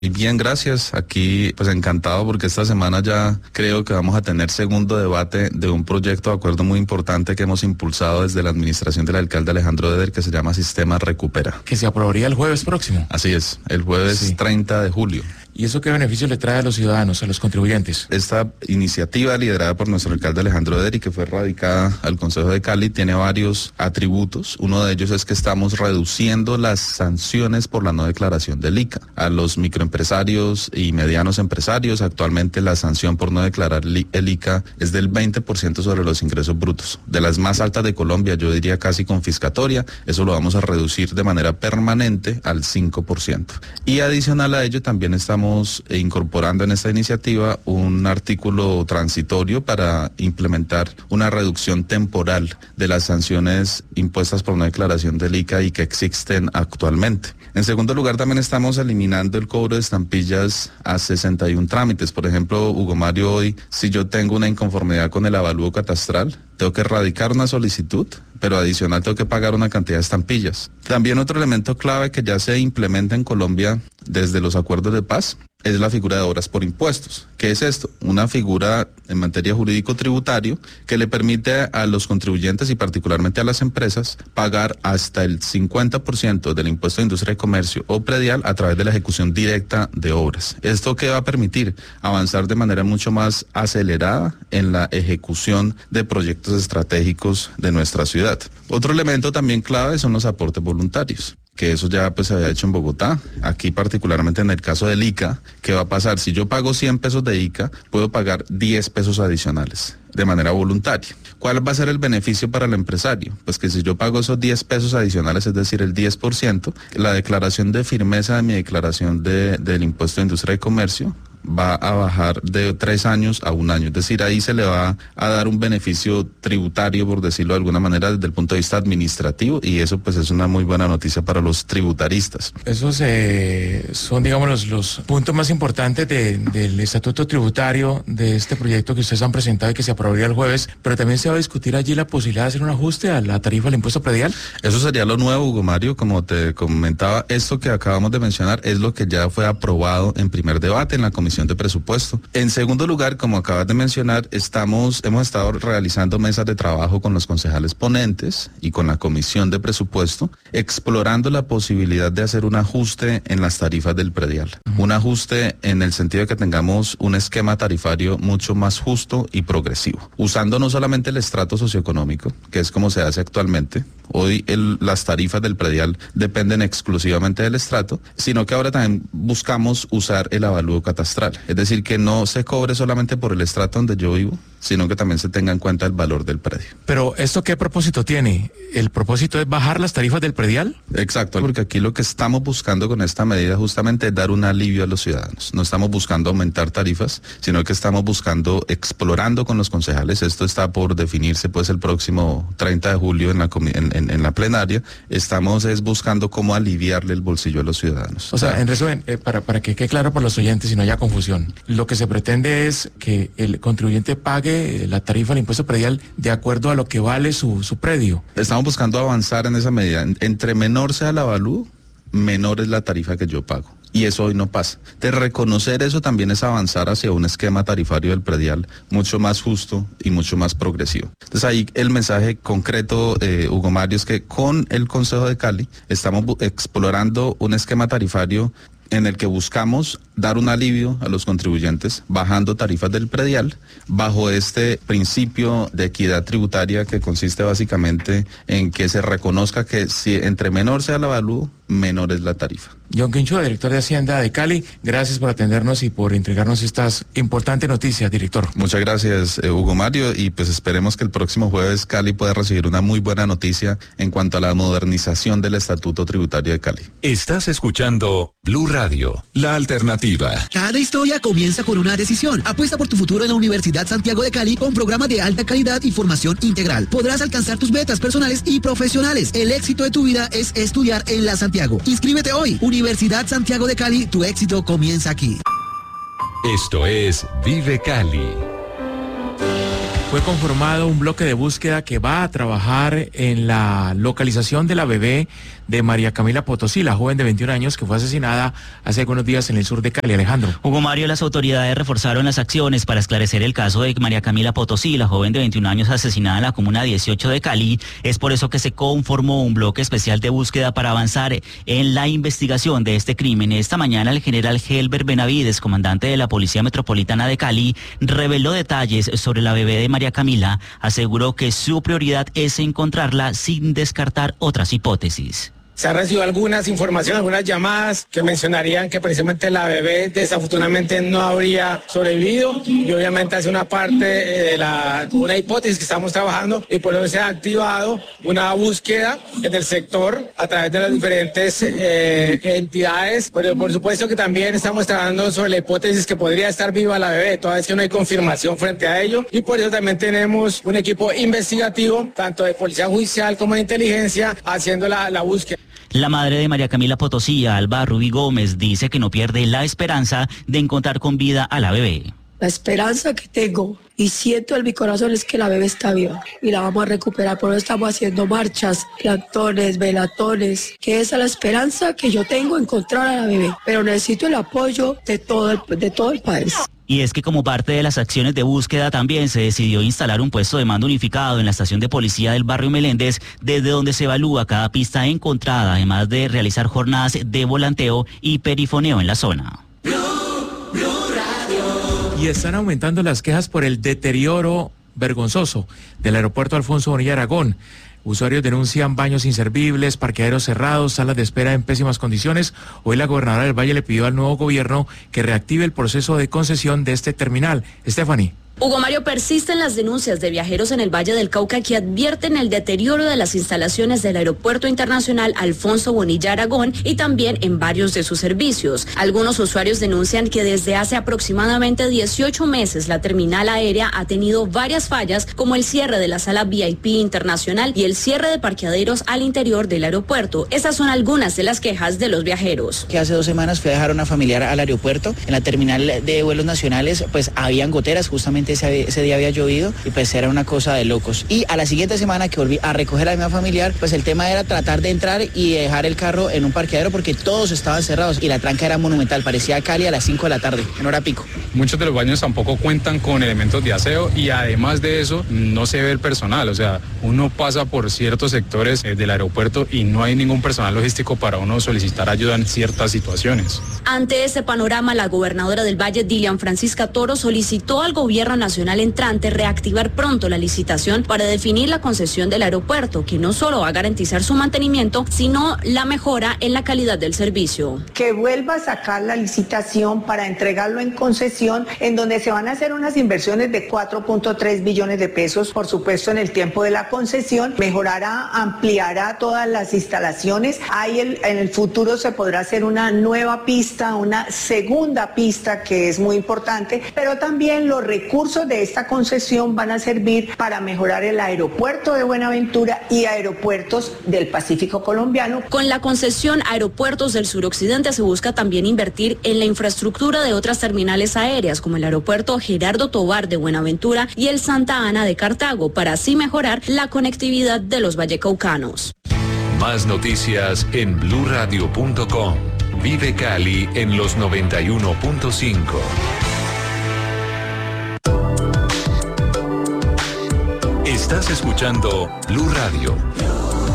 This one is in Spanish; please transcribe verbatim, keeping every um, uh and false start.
Y bien, gracias. Aquí pues encantado porque esta semana ya creo que vamos a tener segundo debate de un proyecto de acuerdo muy importante que hemos impulsado desde la administración del alcalde Alejandro Eder, que se llama Sistema Recupera. Que se aprobaría el jueves próximo. Así es, el jueves sí. treinta de julio. ¿Y eso qué beneficio le trae a los ciudadanos, a los contribuyentes? Esta iniciativa liderada por nuestro alcalde Alejandro Eder y que fue radicada al Consejo de Cali tiene varios atributos. Uno de ellos es que estamos reduciendo las sanciones por la no declaración del I C A a los microempresarios y medianos empresarios. Actualmente la sanción por no declarar el I C A es del veinte por ciento sobre los ingresos brutos. De las más altas de Colombia, yo diría casi confiscatoria. Eso lo vamos a reducir de manera permanente al cinco por ciento. Y adicional a ello también estamos incorporando en esta iniciativa un artículo transitorio para implementar una reducción temporal de las sanciones impuestas por no declaración del I C A y que existen actualmente. En segundo lugar, también estamos eliminando el cobro de estampillas a sesenta y un trámites. Por ejemplo, Hugo Mario, hoy, si yo tengo una inconformidad con el avalúo catastral, tengo que radicar una solicitud, pero adicional tengo que pagar una cantidad de estampillas. También otro elemento clave que ya se implementa en Colombia desde los acuerdos de paz es la figura de obras por impuestos. ¿Qué es esto? Una figura en materia jurídico-tributario que le permite a los contribuyentes y particularmente a las empresas pagar hasta el cincuenta por ciento del impuesto de industria y comercio o predial a través de la ejecución directa de obras. ¿Esto qué va a permitir? Avanzar de manera mucho más acelerada en la ejecución de proyectos estratégicos de nuestra ciudad. Otro elemento también clave son los aportes voluntarios, que eso ya pues se había hecho en Bogotá. Aquí particularmente en el caso del I C A, ¿qué va a pasar? Si yo pago cien pesos de I C A, puedo pagar diez pesos adicionales de manera voluntaria. ¿Cuál va a ser el beneficio para el empresario? Pues que si yo pago esos diez pesos adicionales, es decir, el diez por ciento, la declaración de firmeza de mi declaración de, del impuesto de industria y comercio va a bajar de tres años a un año. Es decir, ahí se le va a dar un beneficio tributario, por decirlo de alguna manera, desde el punto de vista administrativo, y eso pues es una muy buena noticia para los tributaristas. Esos eh, son, digamos, los, los puntos más importantes de, del estatuto tributario de este proyecto que ustedes han presentado y que se aprobaría el jueves, pero también se va a discutir allí la posibilidad de hacer un ajuste a la tarifa del impuesto predial. Eso sería lo nuevo, Hugo Mario. Como te comentaba, esto que acabamos de mencionar es lo que ya fue aprobado en primer debate en la Comisión de Presupuesto. En segundo lugar, como acabas de mencionar, estamos, hemos estado realizando mesas de trabajo con los concejales ponentes y con la Comisión de Presupuesto, explorando la posibilidad de hacer un ajuste en las tarifas del predial. Uh-huh. Un ajuste en el sentido de que tengamos un esquema tarifario mucho más justo y progresivo, usando no solamente el estrato socioeconómico, que es como se hace actualmente. Hoy el, las tarifas del predial dependen exclusivamente del estrato, sino que ahora también buscamos usar el avalúo catastral. Es decir, que no se cobre solamente por el estrato donde yo vivo, sino que también se tenga en cuenta el valor del predio. Pero ¿esto qué propósito tiene? ¿El propósito es bajar las tarifas del predial? Exacto, porque aquí lo que estamos buscando con esta medida justamente es dar un alivio a los ciudadanos. No estamos buscando aumentar tarifas, sino que estamos buscando, explorando con los concejales, esto está por definirse pues el próximo treinta de julio en la, en, en, en la plenaria, estamos es buscando cómo aliviarle el bolsillo a los ciudadanos. O sea, en resumen, eh, para, para que quede claro para los oyentes y no haya confusión, lo que se pretende es que el contribuyente pague la tarifa del impuesto predial de acuerdo a lo que vale su, su predio. Estamos buscando avanzar en esa medida. Entre menor sea el avalúo, menor es la tarifa que yo pago. Y eso hoy no pasa. De reconocer eso también es avanzar hacia un esquema tarifario del predial mucho más justo y mucho más progresivo. Entonces ahí el mensaje concreto, eh, Hugo Mario, es que con el Consejo de Cali estamos explorando un esquema tarifario en el que buscamos dar un alivio a los contribuyentes bajando tarifas del predial bajo este principio de equidad tributaria que consiste básicamente en que se reconozca que si entre menor sea el avalúo, menor es la tarifa. John Quinchua, director de Hacienda de Cali, gracias por atendernos y por entregarnos estas importantes noticias, director. Muchas gracias, eh, Hugo Mario, y pues esperemos que el próximo jueves Cali pueda recibir una muy buena noticia en cuanto a la modernización del Estatuto Tributario de Cali. Estás escuchando Blue Radio, la alternativa. Cada historia comienza con una decisión. Apuesta por tu futuro en la Universidad Santiago de Cali con programas de alta calidad y formación integral. Podrás alcanzar tus metas personales y profesionales. El éxito de tu vida es estudiar en la Santiago. Inscríbete hoy. Universidad Santiago de Cali, tu éxito comienza aquí. Esto es Vive Cali. Fue conformado un bloque de búsqueda que va a trabajar en la localización de la bebé de María Camila Potosí, la joven de veintiún años que fue asesinada hace algunos días en el sur de Cali. Alejandro. Hugo Mario, las autoridades reforzaron las acciones para esclarecer el caso de María Camila Potosí, la joven de veintiún años asesinada en la comuna dieciocho de Cali. Es por eso que se conformó un bloque especial de búsqueda para avanzar en la investigación de este crimen. Esta mañana el general Helber Benavides, comandante de la Policía Metropolitana de Cali, reveló detalles sobre la bebé de María Camila. Aseguró que su prioridad es encontrarla sin descartar otras hipótesis. Se han recibido algunas informaciones, algunas llamadas que mencionarían que precisamente la bebé desafortunadamente no habría sobrevivido y obviamente hace una parte de la, una hipótesis que estamos trabajando y por eso se ha activado una búsqueda en el sector a través de las diferentes eh, entidades, pero por supuesto que también estamos trabajando sobre la hipótesis que podría estar viva la bebé, todavía que no hay confirmación frente a ello y por eso también tenemos un equipo investigativo, tanto de policía judicial como de inteligencia, haciendo la, la búsqueda. La madre de María Camila Potosí, Alba Rubí Gómez, dice que no pierde la esperanza de encontrar con vida a la bebé. La esperanza que tengo y siento en mi corazón es que la bebé está viva y la vamos a recuperar. Por eso estamos haciendo marchas, plantones, velatones, que esa es la esperanza que yo tengo, encontrar a la bebé. Pero necesito el apoyo de todo el, de todo el país. Y es que como parte de las acciones de búsqueda también se decidió instalar un puesto de mando unificado en la estación de policía del barrio Meléndez, desde donde se evalúa cada pista encontrada, además de realizar jornadas de volanteo y perifoneo en la zona. Y están aumentando las quejas por el deterioro vergonzoso del aeropuerto Alfonso Bonilla Aragón. Usuarios denuncian baños inservibles, parqueaderos cerrados, salas de espera en pésimas condiciones. Hoy la gobernadora del Valle le pidió al nuevo gobierno que reactive el proceso de concesión de este terminal. Stephanie. Hugo Mario, persisten las denuncias de viajeros en el Valle del Cauca que advierten el deterioro de las instalaciones del Aeropuerto Internacional Alfonso Bonilla Aragón y también en varios de sus servicios. Algunos usuarios denuncian que desde hace aproximadamente dieciocho meses la terminal aérea ha tenido varias fallas, como el cierre de la sala V I P internacional y el cierre de parqueaderos al interior del aeropuerto. Esas son algunas de las quejas de los viajeros. Que hace dos semanas fui a dejar a una familiar al aeropuerto. En la terminal de vuelos nacionales pues habían goteras, justamente Ese, ese día había llovido y pues era una cosa de locos. Y a la siguiente semana que volví a recoger a mi familiar, pues el tema era tratar de entrar y dejar el carro en un parqueadero porque todos estaban cerrados y la tranca era monumental, parecía Cali a las cinco de la tarde, en hora pico. Muchos de los baños tampoco cuentan con elementos de aseo y además de eso no se ve el personal, o sea, uno pasa por ciertos sectores eh, del aeropuerto y no hay ningún personal logístico para uno solicitar ayuda en ciertas situaciones. Ante este panorama, la gobernadora del Valle, Dilian Francisca Toro, solicitó al gobierno nacional entrante reactivar pronto la licitación para definir la concesión del aeropuerto, que no solo va a garantizar su mantenimiento, sino la mejora en la calidad del servicio. Que vuelva a sacar la licitación para entregarlo en concesión, en donde se van a hacer unas inversiones de cuatro punto tres billones de pesos, por supuesto en el tiempo de la concesión, mejorará, ampliará todas las instalaciones, ahí el, en el futuro se podrá hacer una nueva pista, una segunda pista que es muy importante, pero también los recursos de esta concesión van a servir para mejorar el aeropuerto de Buenaventura y aeropuertos del Pacífico colombiano. Con la concesión Aeropuertos del Suroccidente se busca también invertir en la infraestructura de otras terminales aéreas como el aeropuerto Gerardo Tobar de Buenaventura y el Santa Ana de Cartago, para así mejorar la conectividad de los vallecaucanos. Más noticias en blue radio punto com. Vive Cali en los noventa y uno punto cinco. Estás escuchando Blue Radio.